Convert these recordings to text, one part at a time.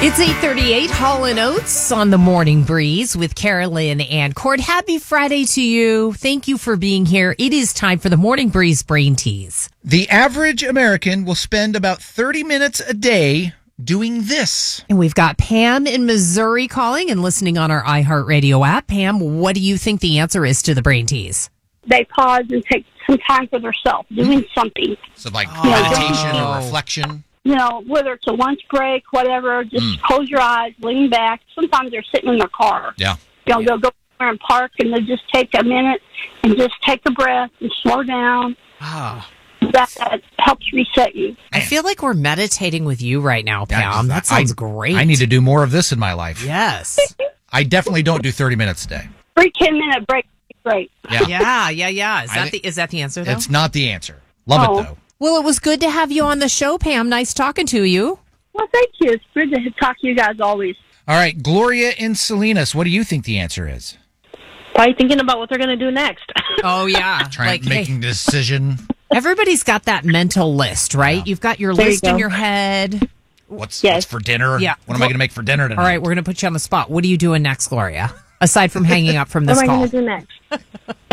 It's 8:38, Hall & Oates on the Morning Breeze with Carolyn and Cord. Happy Friday to you. Thank you for being here. It is time for the Morning Breeze Brain Tease. The average American will spend about 30 minutes a day doing this. And we've got Pam in Missouri calling and listening on our iHeartRadio app. Pam, what do you think the answer is to the Brain Tease? They pause and take some time for themselves, doing something. So like meditation or reflection. You know, whether it's a lunch break, whatever, just close your eyes, lean back. Sometimes they're sitting in their car. Yeah. You know, they'll go somewhere and park, and they'll just take a minute and just take a breath and slow down. That helps reset you. I feel like we're meditating with you right now, Pam. That sounds great. I need to do more of this in my life. Yes. I definitely don't do 30 minutes a day. Every 10-minute break is great. Yeah. Yeah. Is that the answer, though? It's not the answer. Love it, though. Well, it was good to have you on the show, Pam. Nice talking to you. Well, thank you. It's good to talk to you guys always. All right, Gloria in Salinas, what do you think the answer is? Probably thinking about what they're going to do next. Oh, yeah. Making a decision. Everybody's got that mental list, right? Yeah. You've got your list in your head. What's Yes. for dinner? Yeah. What am I going to make for dinner tonight? All right, we're going to put you on the spot. What are you doing next, Gloria? Aside from hanging up from this What am I call. going to do next?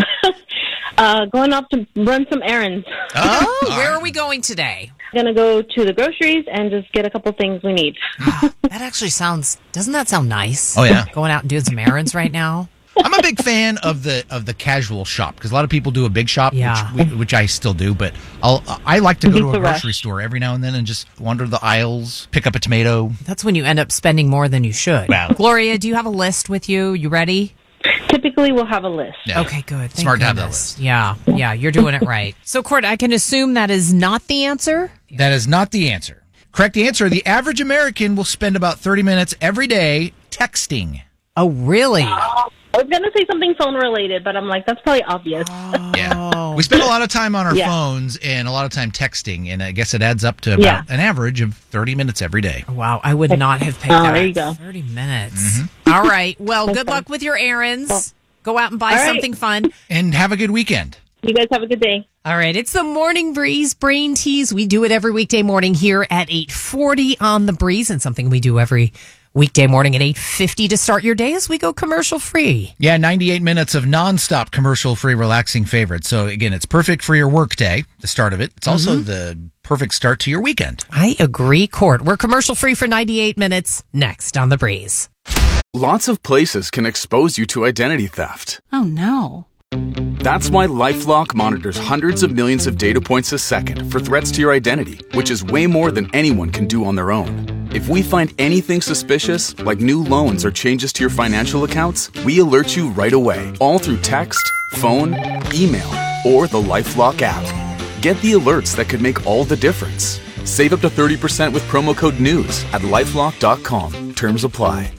Going off to run some errands. Oh, where are we going today? Going to go to the groceries and just get a couple things we need. That actually doesn't that sound nice? Oh, yeah. Going out and doing some errands right now? I'm a big fan of the casual shop because a lot of people do a big shop, Yeah. which I still do. But I like to go to a Beats the rush. grocery store every now and then and just wander the aisles, pick up a tomato. That's when you end up spending more than you should. Wow. Gloria, do you have a list with you? You ready? Typically, we'll have a list. Yeah. Okay, good. Thank Smart to have that goodness. list. Yeah, you're doing it right. So, Court, I can assume that is not the answer? That is not the answer. Correct answer: the average American will spend about 30 minutes every day texting. Oh, really? I was going to say something phone related, but I'm like, that's probably obvious. Yeah. We spend a lot of time on our Yeah. phones and a lot of time texting, and I guess it adds up to about an average of 30 minutes every day. Wow, I would not have picked that. There you go. 30 minutes. All right. Well, good luck with your errands. Go out and buy something fun. And have a good weekend. You guys have a good day. All right. It's the Morning Breeze Brain Tease. We do it every weekday morning here at 8:40 on the Breeze, and something we do every weekday morning at 8:50 to start your day as we go commercial free. Yeah, 98 minutes of nonstop commercial-free relaxing favorites. So, again, it's perfect for your workday, the start of it. It's also the perfect start to your weekend. I agree, Court. We're commercial free for 98 minutes next on the Breeze. Lots of places can expose you to identity theft. Oh, no. That's why LifeLock monitors hundreds of millions of data points a second for threats to your identity, which is way more than anyone can do on their own. If we find anything suspicious, like new loans or changes to your financial accounts, we alert you right away, all through text, phone, email, or the LifeLock app. Get the alerts that could make all the difference. Save up to 30% with promo code NEWS at LifeLock.com. Terms apply.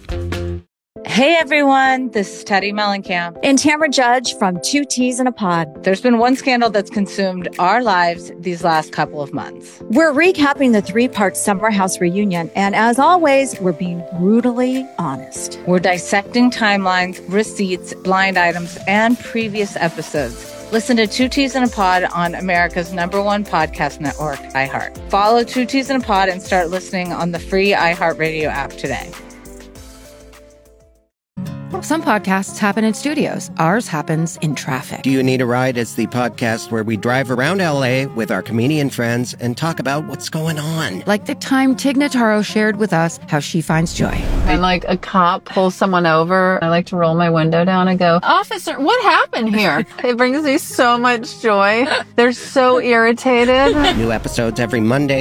Hey everyone, this is Teddy Mellencamp and Tamara Judge from Two Teas in a Pod. There's been one scandal that's consumed our lives these last couple of months. We're recapping the 3-part Summer House reunion, and as always, we're being brutally honest. We're dissecting timelines, receipts, blind items, and previous episodes. Listen to Two Teas in a Pod on America's #1 podcast network, iHeart. Follow Two Teas in a Pod and start listening on the free iHeartRadio app today. Some podcasts happen in studios. Ours happens in traffic. Do You Need a Ride? Is the podcast where we drive around LA with our comedian friends and talk about what's going on. Like the time Tig Notaro shared with us how she finds joy. When like a cop pulls someone over, I like to roll my window down and go, "Officer, what happened here?" It brings me so much joy. They're so irritated. New episodes every Monday